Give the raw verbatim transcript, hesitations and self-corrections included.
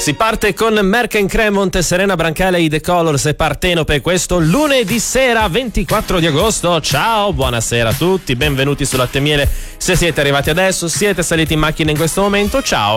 Si parte con Merck Cremont, Serena Brancale, i The Colors e Partenope questo lunedì sera ventiquattro di agosto. Ciao, buonasera a tutti, benvenuti su Latte e Miele. Se siete arrivati adesso, siete saliti in macchina in questo momento, ciao.